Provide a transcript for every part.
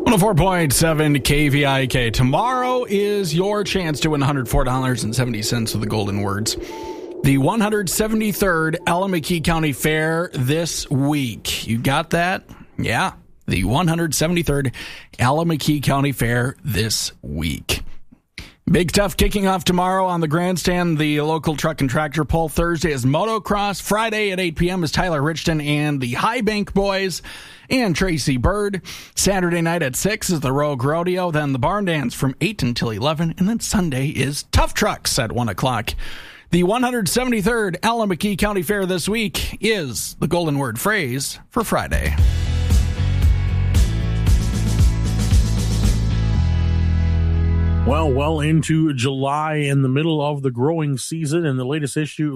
104.7 KVIK. Tomorrow is your chance to win $104.70 with the golden words. The 173rd Allamakee County Fair this week. You got that? Yeah. The 173rd Allamakee County Fair this week. Big stuff kicking off tomorrow on the grandstand, the local truck and tractor pull. Thursday is motocross. Friday at 8 p.m. is Tyler Richton and the High Bank Boys and Tracy Bird. Saturday night at 6 is the Rogue Rodeo. Then the Barn Dance from 8 until 11. And then Sunday is Tough Trucks at 1 o'clock. The 173rd Allamakee County Fair this week is the golden word phrase for Friday. Well into July, in the middle of the growing season, and the latest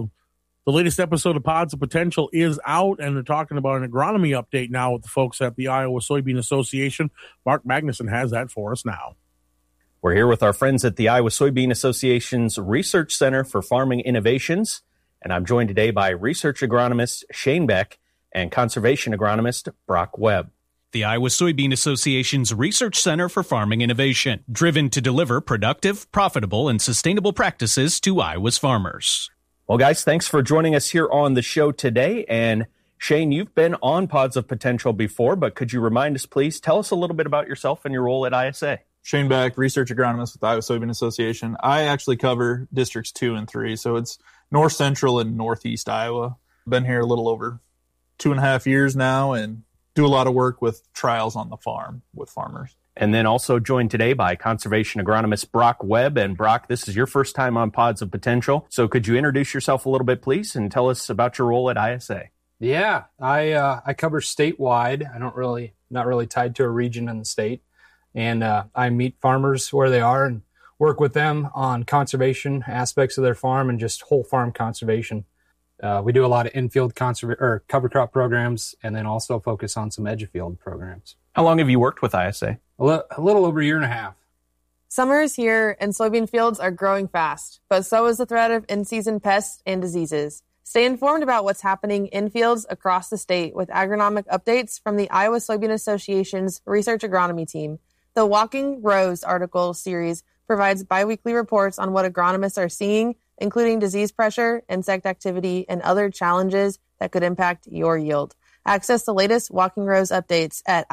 episode of Pods of Potential is out, and they're talking about an agronomy update now with the folks at the Iowa Soybean Association. Mark Magnuson has that for us now. We're here with our friends at the Iowa Soybean Association's Research Center for Farming Innovations, and I'm joined today by research agronomist Shane Beck and conservation agronomist Brock Webb. The Iowa Soybean Association's Research Center for Farming Innovation, driven to deliver productive, profitable, and sustainable practices to Iowa's farmers. Well, guys, thanks for joining us here on the show today. And Shane, you've been on Pods of Potential before, but could you remind us, please, tell us a little bit about yourself and your role at ISA. Shane Beck, research agronomist with the Iowa Soybean Association. I actually cover districts 2 and 3, so it's north central and northeast Iowa. Been here a little over 2.5 years now, and do a lot of work with trials on the farm with farmers. And then also joined today by conservation agronomist Brock Webb. And Brock, this is your first time on Pods of Potential. So could you introduce yourself a little bit, please, and tell us about your role at ISA? Yeah, I cover statewide. Not really tied to a region in the state. And I meet farmers where they are and work with them on conservation aspects of their farm and just whole farm conservation. We do a lot of infield cover crop programs, and then also focus on some edge of field programs. How long have you worked with ISA? A little over a year and a half. Summer is here, and soybean fields are growing fast, but so is the threat of in-season pests and diseases. Stay informed about what's happening in fields across the state with agronomic updates from the Iowa Soybean Association's Research Agronomy team. The Walking Rows article series provides biweekly reports on what agronomists are seeing, including disease pressure, insect activity, and other challenges that could impact your yield. Access the latest Walking Rows updates at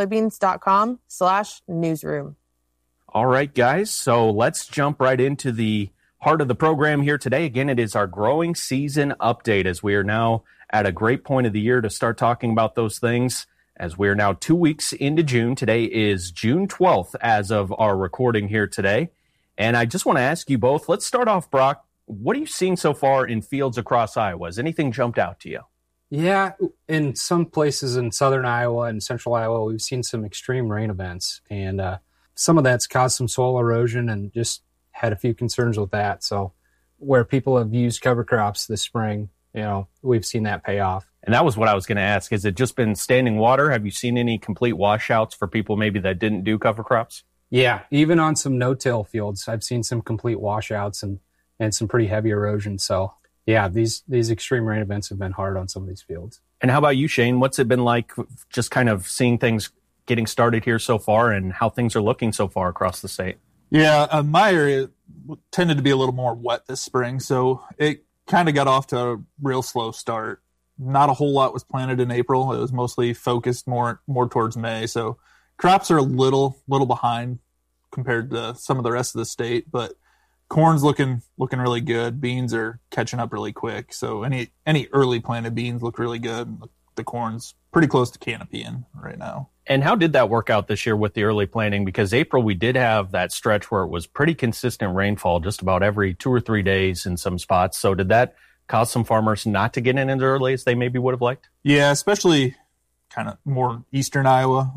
iasoybeans.com/newsroom. All right, guys. So let's jump right into the heart of the program here today. Again, it is our growing season update, as we are now at a great point of the year to start talking about those things, as we are now 2 weeks into June. Today is June 12th as of our recording here today. And I just want to ask you both, let's start off, Brock. What are you seeing so far in fields across Iowa? Has anything jumped out to you? Yeah, in some places in southern Iowa and central Iowa, we've seen some extreme rain events. And some of that's caused some soil erosion and just had a few concerns with that. So where people have used cover crops this spring, we've seen that pay off. And that was what I was going to ask. Has it just been standing water? Have you seen any complete washouts for people maybe that didn't do cover crops? Yeah, even on some no-till fields, I've seen some complete washouts and some pretty heavy erosion. So, yeah, these extreme rain events have been hard on some of these fields. And how about you, Shane? What's it been like just kind of seeing things getting started here so far and how things are looking so far across the state? Yeah, my area tended to be a little more wet this spring, so it kind of got off to a real slow start. Not a whole lot was planted in April. It was mostly focused more towards May. So crops are a little behind compared to some of the rest of the state, but corn's looking really good. Beans are catching up really quick. So any early planted beans look really good. The corn's pretty close to canopying right now. And how did that work out this year with the early planting? Because April, we did have that stretch where it was pretty consistent rainfall just about every 2 or 3 days in some spots. So did that cause some farmers not to get in as early as they maybe would have liked? Yeah, especially kind of more eastern Iowa.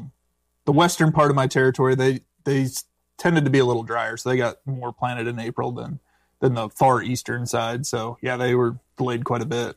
The western part of my territory, they tended to be a little drier, so they got more planted in April than the far eastern side. So, yeah, they were delayed quite a bit.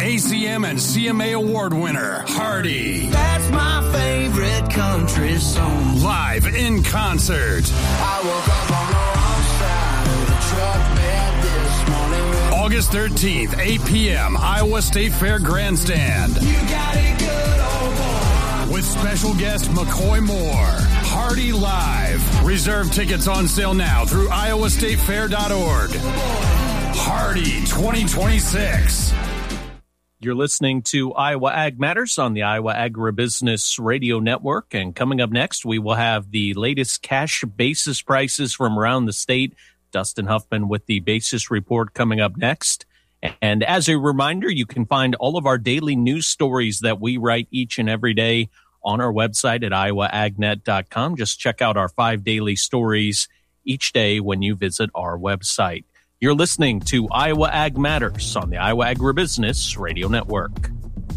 ACM and CMA award winner, Hardy. That's my favorite country song. Live in concert. I woke up on the wrong side of the truck bed this morning. August 13th, 8 p.m., Iowa State Fair Grandstand. You got it good, old boy. with special guest McCoy Moore. Hardy Live. Reserve tickets on sale now through iowastatefair.org. Hardy 2026. You're listening to Iowa Ag Matters on the Iowa Agribusiness Radio Network. And coming up next, we will have the latest cash basis prices from around the state. Dustin Huffman with the basis report coming up next. And as a reminder, you can find all of our daily news stories that we write each and every day on our website at iowaagnet.com. Just check out our 5 daily stories each day when you visit our website. You're listening to Iowa Ag Matters on the Iowa Agribusiness Radio Network.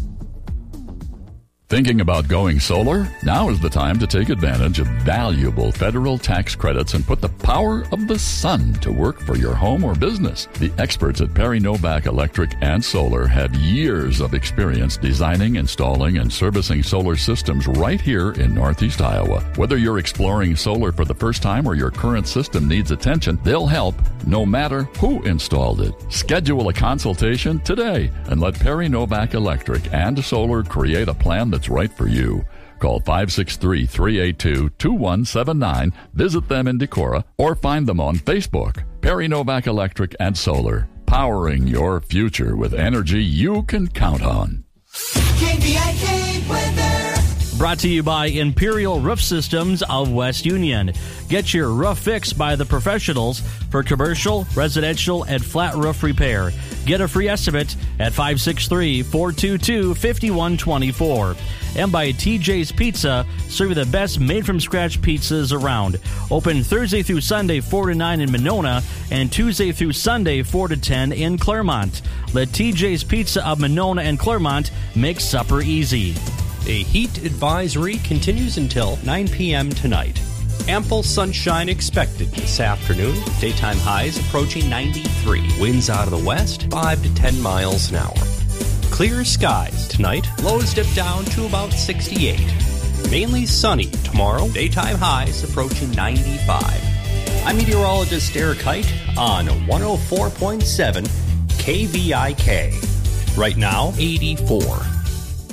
Thinking about going solar? Now is the time to take advantage of valuable federal tax credits and put the power of the sun to work for your home or business. The experts at Perry Novak Electric and Solar have years of experience designing, installing, and servicing solar systems right here in Northeast Iowa. Whether you're exploring solar for the first time or your current system needs attention, they'll help no matter who installed it. Schedule a consultation today and let Perry Novak Electric and Solar create a plan that's right for you. Call 563-382-2179, visit them in Decorah, or find them on Facebook. Perry Novak Electric and Solar, powering your future with energy you can count on. KVIK weather. Brought to you by Imperial Roof Systems of West Union. Get your roof fixed by the professionals for commercial, residential, and flat roof repair. Get a free estimate at 563-422-5124. And by TJ's Pizza, serving the best made-from-scratch pizzas around. Open Thursday through Sunday 4 to 9 in Monona and Tuesday through Sunday 4 to 10 in Claremont. Let TJ's Pizza of Monona and Claremont make supper easy. A heat advisory continues until 9 p.m. tonight. Ample sunshine expected this afternoon. Daytime highs approaching 93. Winds out of the west, 5 to 10 miles an hour. Clear skies tonight. Lows dip down to about 68. Mainly sunny tomorrow. Daytime highs approaching 95. I'm meteorologist Eric Height on 104.7 KVIK. Right now, 84.